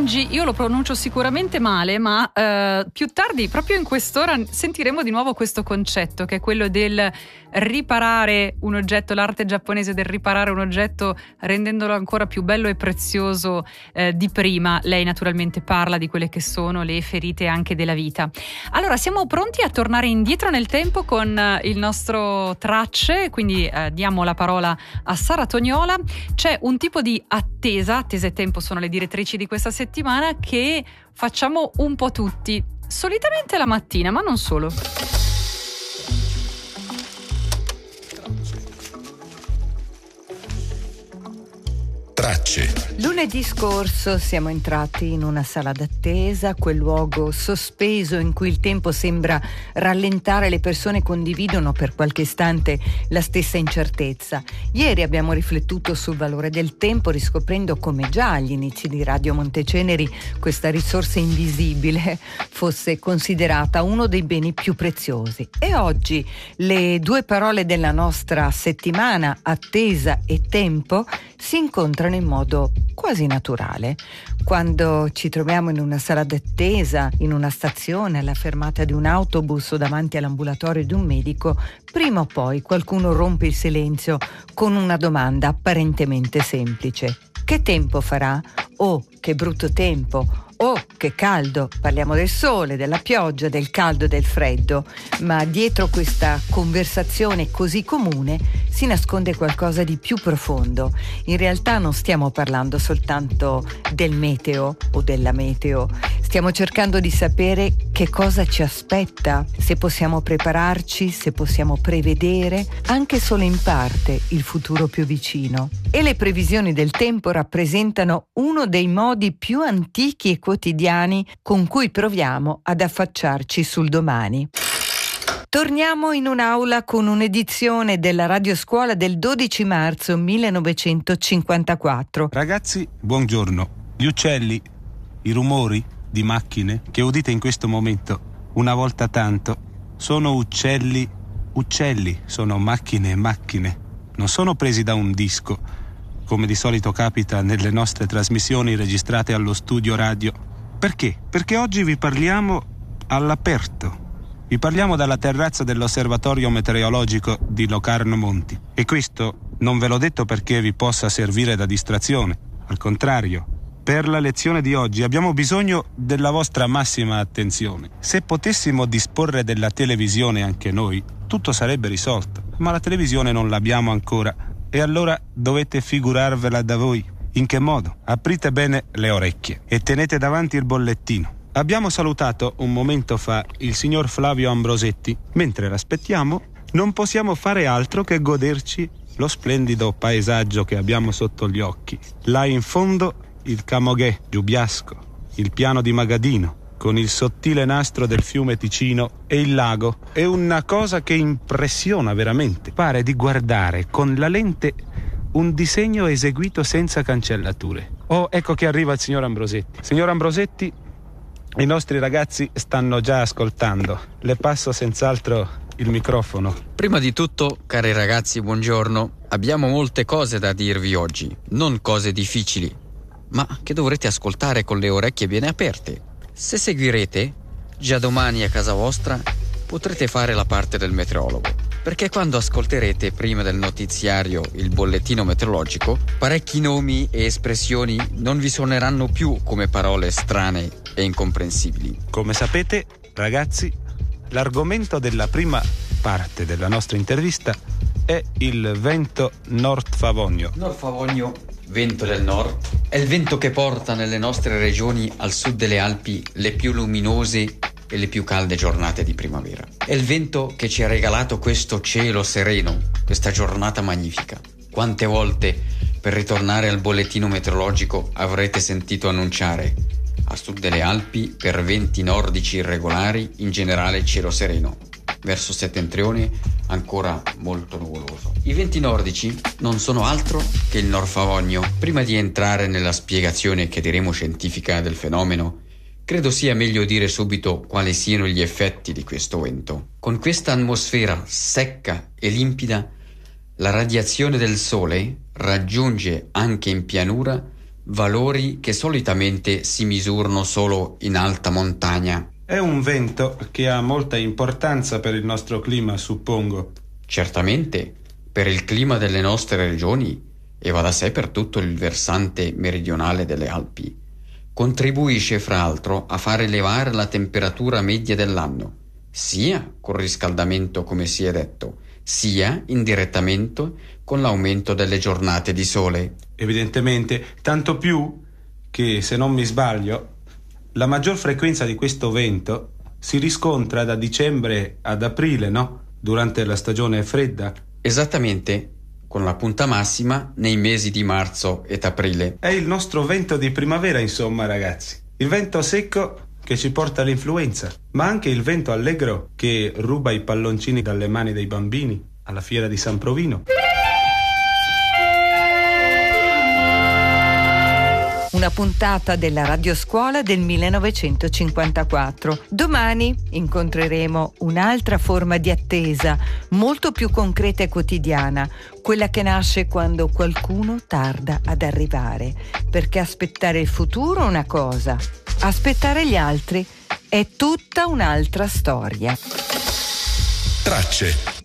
Angie, io lo pronuncio sicuramente male, ma più tardi, proprio in quest'ora, sentiremo di nuovo questo concetto, che è quello del riparare un oggetto, l'arte giapponese del riparare un oggetto rendendolo ancora più bello e prezioso di prima. Lei naturalmente parla di quelle che sono le ferite anche della vita. Allora, siamo pronti a tornare indietro nel tempo con il nostro Tracce, quindi diamo la parola a Sara Tognola. C'è un tipo di attesa e tempo sono le direttrici di questa settimana, che facciamo un po' tutti, solitamente la mattina, ma non solo. Tracce. Lunedì scorso siamo entrati in una sala d'attesa, quel luogo sospeso in cui il tempo sembra rallentare, le persone condividono per qualche istante la stessa incertezza. Ieri abbiamo riflettuto sul valore del tempo, riscoprendo come già agli inizi di Radio Monteceneri questa risorsa invisibile fosse considerata uno dei beni più preziosi. E oggi le due parole della nostra settimana, attesa e tempo, si incontrano in modo quasi naturale. Quando ci troviamo in una sala d'attesa, in una stazione, alla fermata di un autobus o davanti all'ambulatorio di un medico, prima o poi qualcuno rompe il silenzio con una domanda apparentemente semplice. Che tempo farà? Oh, che brutto tempo! Oh, che caldo! Parliamo del sole, della pioggia, del caldo e del freddo, ma dietro questa conversazione così comune si nasconde qualcosa di più profondo. In realtà non stiamo parlando soltanto del meteo o della meteo, stiamo cercando di sapere che cosa ci aspetta, se possiamo prepararci, se possiamo prevedere, anche solo in parte, il futuro più vicino. E le previsioni del tempo rappresentano uno dei modi più antichi e quotidiani con cui proviamo ad affacciarci sul domani. Torniamo in un'aula con un'edizione della Radioscuola del 12 marzo 1954. Ragazzi, buongiorno. Gli uccelli, i rumori di macchine che udite in questo momento, una volta tanto, sono uccelli, sono macchine. Non sono presi da un disco, come di solito capita nelle nostre trasmissioni registrate allo studio radio. Perché? Perché oggi vi parliamo all'aperto. Vi parliamo dalla terrazza dell'osservatorio meteorologico di Locarno Monti. E questo non ve l'ho detto perché vi possa servire da distrazione. Al contrario, per la lezione di oggi abbiamo bisogno della vostra massima attenzione. Se potessimo disporre della televisione anche noi, tutto sarebbe risolto. Ma la televisione non l'abbiamo ancora. E allora dovete figurarvela da voi. In che modo? Aprite bene le orecchie e tenete davanti il bollettino. Abbiamo salutato un momento fa il signor Flavio Ambrosetti. Mentre l'aspettiamo, non possiamo fare altro che goderci lo splendido paesaggio che abbiamo sotto gli occhi. Là in fondo il Camoghè, Giubiasco, il piano di Magadino, con il sottile nastro del fiume Ticino e il lago. È una cosa che impressiona veramente. Pare di guardare con la lente un disegno eseguito senza cancellature. Oh, ecco che arriva il signor Ambrosetti. Signor Ambrosetti, i nostri ragazzi stanno già ascoltando. Le passo senz'altro il microfono. Prima di tutto, cari ragazzi, buongiorno. Abbiamo molte cose da dirvi oggi, non cose difficili, ma che dovrete ascoltare con le orecchie bene aperte. Se seguirete, già domani a casa vostra potrete fare la parte del meteorologo, perché quando ascolterete prima del notiziario il bollettino meteorologico, parecchi nomi e espressioni non vi suoneranno più come parole strane e incomprensibili. Come sapete, ragazzi, l'argomento della prima parte della nostra intervista è il vento nord-favogno. Nord-favogno, vento del nord, è il vento che porta nelle nostre regioni al sud delle Alpi le più luminose e le più calde giornate di primavera. È il vento che ci ha regalato questo cielo sereno, questa giornata magnifica. Quante volte, per ritornare al bollettino meteorologico, avrete sentito annunciare: a sud delle Alpi, per venti nordici irregolari, in generale cielo sereno. Verso settentrione ancora molto nuvoloso. I venti nordici non sono altro che il nord-favogno. Prima di entrare nella spiegazione che diremo scientifica del fenomeno, credo sia meglio dire subito quali siano gli effetti di questo vento. Con questa atmosfera secca e limpida, la radiazione del sole raggiunge anche in pianura valori che solitamente si misurano solo in alta montagna. È un vento che ha molta importanza per il nostro clima, suppongo. Certamente, per il clima delle nostre regioni, e va da sé per tutto il versante meridionale delle Alpi, contribuisce fra l'altro a far elevare la temperatura media dell'anno, sia col riscaldamento, come si è detto, sia indirettamente con l'aumento delle giornate di sole. Evidentemente, tanto più che, se non mi sbaglio, la maggior frequenza di questo vento si riscontra da dicembre ad aprile, no? Durante la stagione fredda. Esattamente, con la punta massima nei mesi di marzo ed aprile. È il nostro vento di primavera, insomma, ragazzi. Il vento secco che ci porta all'influenza, ma anche il vento allegro che ruba i palloncini dalle mani dei bambini alla fiera di San Provino. Una puntata della Radioscuola del 1954. Domani incontreremo un'altra forma di attesa, molto più concreta e quotidiana, quella che nasce quando qualcuno tarda ad arrivare. Perché aspettare il futuro è una cosa, aspettare gli altri è tutta un'altra storia. Tracce.